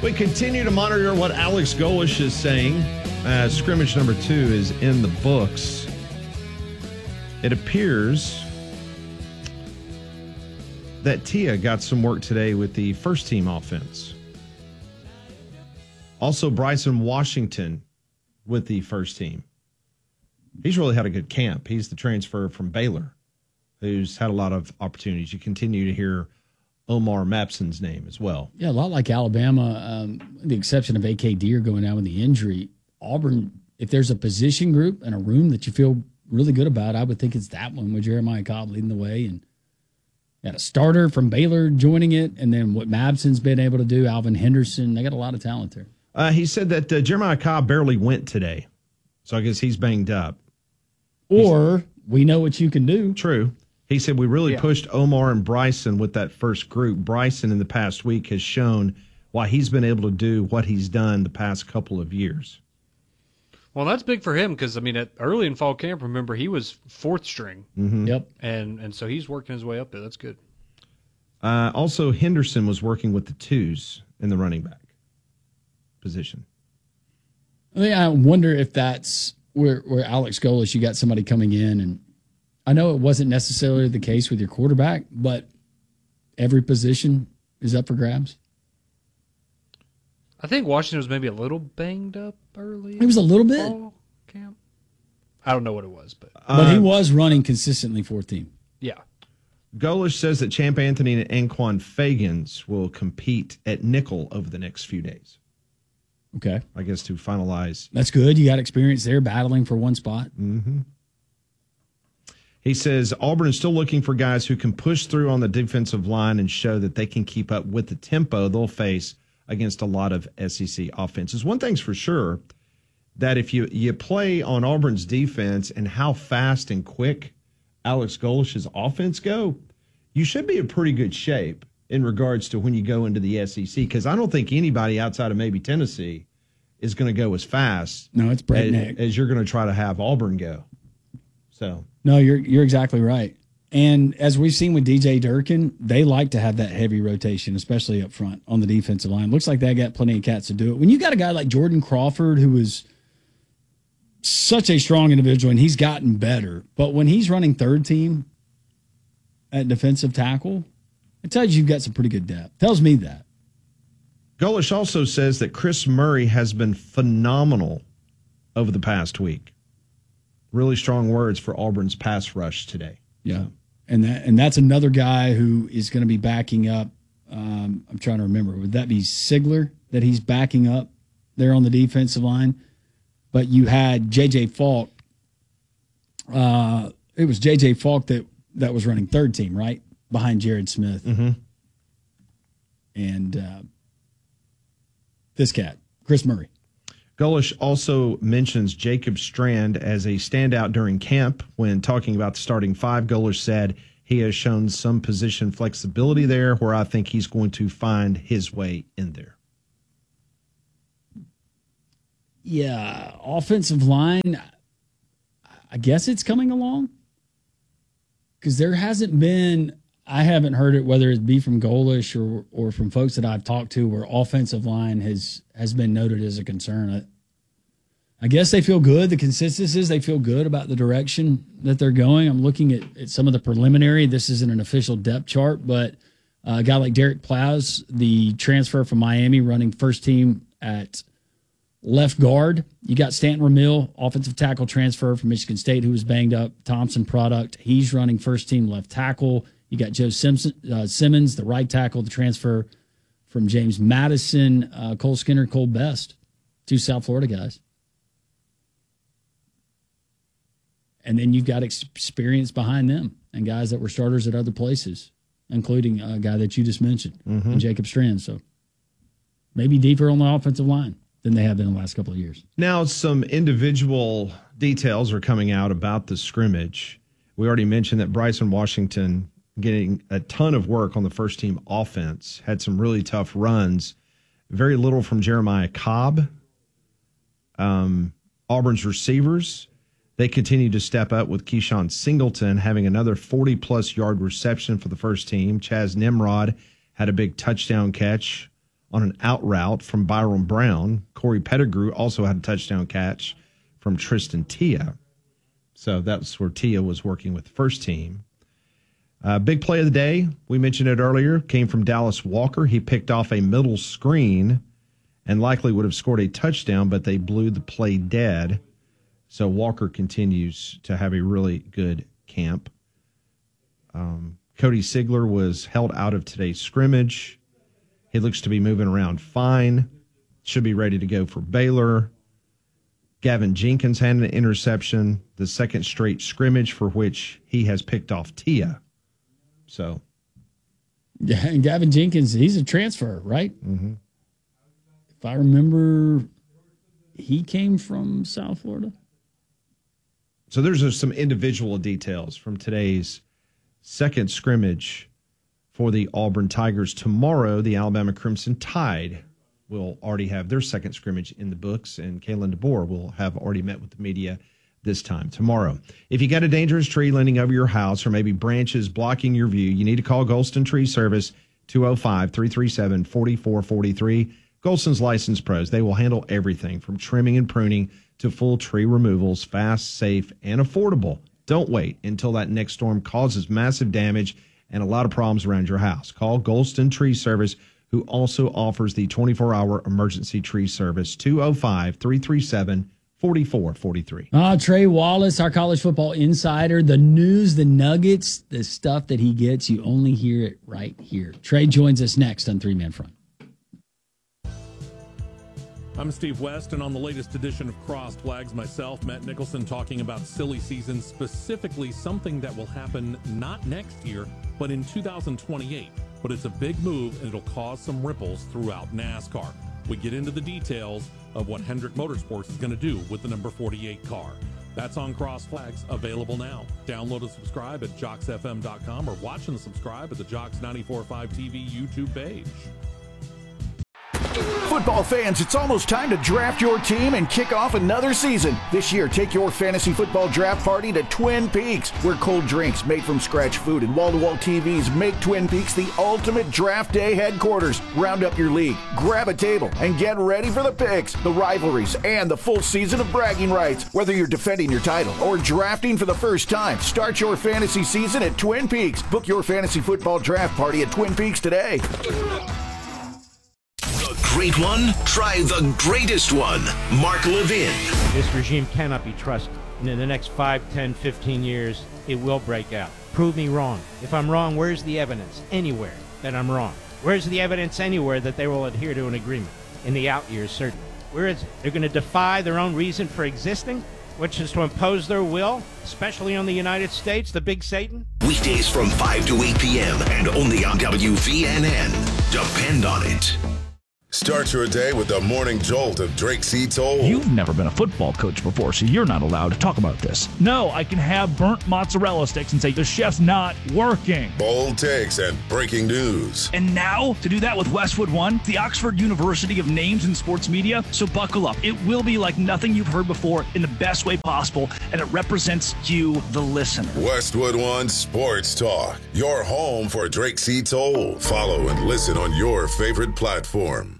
We continue to monitor what Alex Golesh is saying. Scrimmage number 2 is in the books. It appears that Tia got some work today with the first team offense. Also, Bryson Washington with the first team. He's really had a good camp. He's the transfer from Baylor, who's had a lot of opportunities. You continue to hear Omar Mapson's name as well. Yeah, a lot like Alabama, the exception of A.K. Deer going down with the injury. Auburn, if there's a position group and a room that you feel really good about, I would think it's that one with Jeremiah Cobb leading the way. And got a starter from Baylor joining it, and then what Mabson's been able to do, Alvin Henderson. They got a lot of talent there. He said that Jeremiah Cobb barely went today, so I guess he's banged up. Or we know what you can do. True. He said we really pushed Omar and Bryson with that first group. Bryson in the past week has shown why he's been able to do what he's done the past couple of years. Well, that's big for him because, I mean, early in fall camp, remember, he was fourth string. Mm-hmm. Yep. And so he's working his way up there. That's good. Also, Henderson was working with the twos in the running back position. I wonder if that's where Alex Golesh, you got somebody coming in, and I know it wasn't necessarily the case with your quarterback, but every position is up for grabs. I think Washington was maybe a little banged up early. It was a little bit. Fall camp. I don't know what it was, but he was running consistently fourth team. Yeah. Golesh says that Champ Anthony and Anquan Fagans will compete at nickel over the next few days. Okay. I guess to finalize. That's good. You got experience there battling for one spot. Mm-hmm. He says Auburn is still looking for guys who can push through on the defensive line and show that they can keep up with the tempo they'll face against a lot of SEC offenses. One thing's for sure, that if you play on Auburn's defense and how fast and quick Alex Golesh's offense go, you should be in pretty good shape in regards to when you go into the SEC, because I don't think anybody outside of maybe Tennessee is going to go as fast it's breakneck as you're going to try to have Auburn go. So no, you're exactly right. And as we've seen with DJ Durkin, they like to have that heavy rotation, especially up front on the defensive line. Looks like they got plenty of cats to do it. When you got a guy like Jordan Crawford, who is such a strong individual, and he's gotten better, but when he's running third team at defensive tackle, it tells you you've got some pretty good depth. Tells me that. Golesh also says that Chris Murray has been phenomenal over the past week. Really strong words for Auburn's pass rush today. Yeah. And that's another guy who is going to be backing up. I'm trying to remember. Would that be Sigler that he's backing up there on the defensive line? But you had J.J. Falk. It was J.J. Falk that was running third team, right? Behind Jared Smith. Mm-hmm. And this cat, Chris Murray. Golesh also mentions Jacob Strand as a standout during camp. When talking about the starting five, Golesh said he has shown some position flexibility there where I think he's going to find his way in there. Yeah, offensive line, I guess it's coming along. Because there hasn't been, I haven't heard it, whether it be from Golesh or from folks that I've talked to, where offensive line has been noted as a concern. I guess they feel good. The consensus is they feel good about the direction that they're going. I'm looking at some of the preliminary. This isn't an official depth chart, but a guy like Derek Plows, the transfer from Miami, running first team at left guard. You got Stanton Ramil, offensive tackle transfer from Michigan State, who was banged up. Thompson product. He's running first team left tackle. You got Joe Simmons, the right tackle, the transfer from James Madison, Cole Skinner, Cole Best, two South Florida guys. And then you've got experience behind them and guys that were starters at other places, including a guy that you just mentioned, and Jacob Strand. So maybe deeper on the offensive line than they have been in the last couple of years. Now, some individual details are coming out about the scrimmage. We already mentioned that Bryson Washington getting a ton of work on the first team offense, had some really tough runs. Very little from Jeremiah Cobb. Auburn's receivers, they continue to step up with Keyshawn Singleton having another 40-plus yard reception for the first team. Chaz Nimrod had a big touchdown catch on an out route from Byron Brown. Corey Pettigrew also had a touchdown catch from Tristan Tia. So that's where Tia was working with the first team. Big play of the day, we mentioned it earlier, came from Dallas Walker. He picked off a middle screen and likely would have scored a touchdown, but they blew the play dead. So Walker continues to have a really good camp. Cody Sigler was held out of today's scrimmage. He looks to be moving around fine. Should be ready to go for Baylor. Gavin Jenkins had an interception, the second straight scrimmage for which he has picked off Tia. So, yeah, and Gavin Jenkins, he's a transfer, right? Mm-hmm. If I remember, he came from South Florida. So there's some individual details from today's second scrimmage for the Auburn Tigers. Tomorrow, the Alabama Crimson Tide will already have their second scrimmage in the books, and Kalen DeBoer will have already met with the media this time tomorrow. If you got a dangerous tree leaning over your house or maybe branches blocking your view, you need to call Golston Tree Service, 205-337-4443. Golston's licensed pros. They will handle everything from trimming and pruning to full tree removals, fast, safe, and affordable. Don't wait until that next storm causes massive damage and a lot of problems around your house. Call Golston Tree Service, who also offers the 24-hour emergency tree service, 205-337-4443. Trey Wallace, our college football insider, the news, the nuggets, the stuff that he gets, you only hear it right here. Trey joins us next on Three Man Front. I'm Steve West, and on the latest edition of Crossed Flags, myself, Matt Nicholson, talking about silly season, specifically something that will happen not next year, but in 2028. But it's a big move, and it'll cause some ripples throughout NASCAR. We get into the details of what Hendrick Motorsports is going to do with the number 48 car. That's on Cross Flags, available now. Download and subscribe at JocksFM.com or watch and subscribe at the Jocks 94.5 TV YouTube page. Football fans, it's almost time to draft your team and kick off another season. This year, take your fantasy football draft party to Twin Peaks, where cold drinks, made from scratch food, and wall-to-wall TVs make Twin Peaks the ultimate draft day headquarters. Round up your league, grab a table, and get ready for the picks, the rivalries, and the full season of bragging rights. Whether you're defending your title or drafting for the first time, start your fantasy season at Twin Peaks. Book your fantasy football draft party at Twin Peaks today. Great one? Try the greatest one. Mark Levin. This regime cannot be trusted. And in the next 5, 10, 15 years, it will break out. Prove me wrong. If I'm wrong, where's the evidence? Anywhere that I'm wrong. Where's the evidence anywhere that they will adhere to an agreement? In the out years, certainly. Where is it? They're going to defy their own reason for existing, which is to impose their will, especially on the United States, the big Satan? Weekdays from 5 to 8 p.m. and only on WVNN. Depend on it. Start your day with the morning jolt of Drake C. Toll. You've never been a football coach before, so you're not allowed to talk about this. No, I can have burnt mozzarella sticks and say, the chef's not working. Bold takes and breaking news. And now, to do that with Westwood One, the Oxford University of Names in Sports Media, so buckle up. It will be like nothing you've heard before in the best way possible, and it represents you, the listener. Westwood One Sports Talk, your home for Drake C. Toll. Follow and listen on your favorite platform.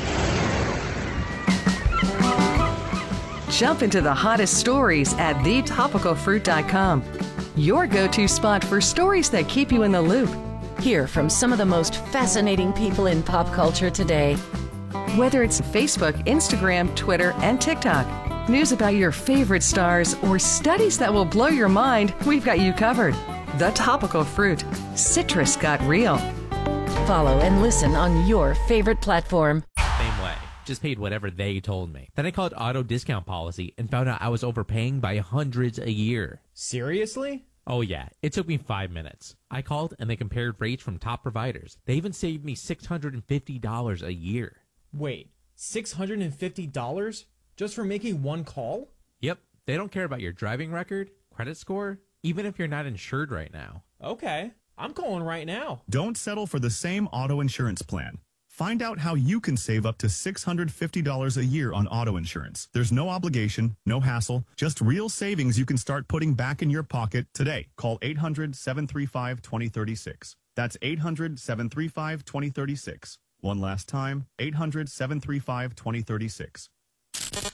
Jump into the hottest stories at thetopicalfruit.com. Your go-to spot for stories that keep you in the loop. Hear from some of the most fascinating people in pop culture today. Whether it's Facebook, Instagram, Twitter, and TikTok, news about your favorite stars, or studies that will blow your mind, we've got you covered. The Topical Fruit. Citrus got real. Follow and listen on your favorite platform. Same way. Just paid whatever they told me. Then I called Auto Discount Policy and found out I was overpaying by hundreds a year. Seriously? Oh yeah, it took me 5 minutes. I called and they compared rates from top providers. They even saved me $650 a year. Wait, $650 just for making one call? Yep, they don't care about your driving record, credit score, even if you're not insured right now. Okay, I'm calling right now. Don't settle for the same auto insurance plan. Find out how you can save up to $650 a year on auto insurance. There's no obligation, no hassle, just real savings you can start putting back in your pocket today. Call 800-735-2036. That's 800-735-2036. One last time, 800-735-2036.